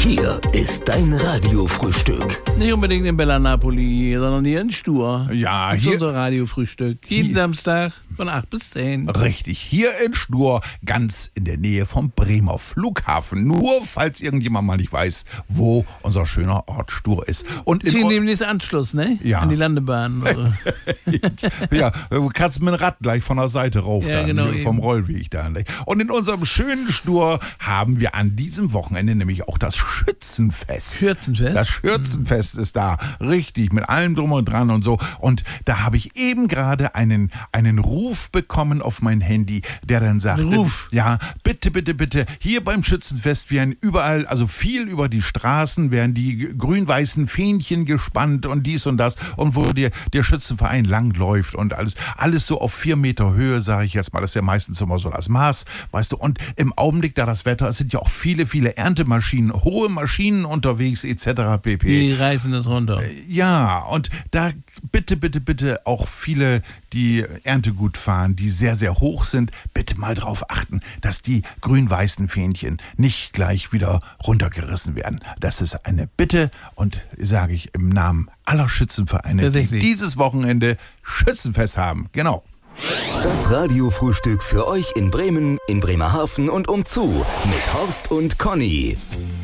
Hier ist dein Radiofrühstück. Nicht unbedingt in Bella Napoli, sondern hier in Stur. Ja, Das ist hier. unser Radiofrühstück. Jeden Samstag von 8 bis 10. Richtig, hier in Stur, ganz in der Nähe vom Bremer Flughafen. Nur falls irgendjemand mal nicht weiß, wo unser schöner Ort Stur ist. Und Sie nehmen jetzt Anschluss, ne? Ja. An die Landebahn. Oder? ja, du kannst mit dem Rad gleich von der Seite rauf, Ja, dann, genau, vom eben. Rollweg da. Und in unserem schönen Stur haben wir an diesem Wochenende nämlich auch das Schützenfest. Schürzenfest? Das Schürzenfest ist da, richtig, mit allem drum und dran und so. Und da habe ich eben gerade einen Ruf bekommen auf mein Handy, der dann sagte, Ruf? ja, bitte, bitte, bitte, hier beim Schützenfest werden überall, also viel über die Straßen, werden die grün-weißen Fähnchen gespannt und dies und das. Und wo der Schützenverein langläuft und alles so auf 4 Meter Höhe, sage ich jetzt mal, das ist ja meistens immer so das Maß, weißt du. Und im Augenblick, da das Wetter, es sind ja auch viele Erntemaschinen, hohe Maschinen unterwegs etc. pp. Die reißen das runter. Ja, und da bitte, bitte, bitte auch viele, die Erntegut fahren, die sehr, sehr hoch sind, bitte mal drauf achten, dass die grün-weißen Fähnchen nicht gleich wieder runtergerissen werden. Das ist eine Bitte und sage ich im Namen aller Schützenvereine, die Tatsächlich. dieses Wochenende Schützenfest haben. Genau. Das Radiofrühstück für euch in Bremen, in Bremerhaven und umzu mit Horst und Conny.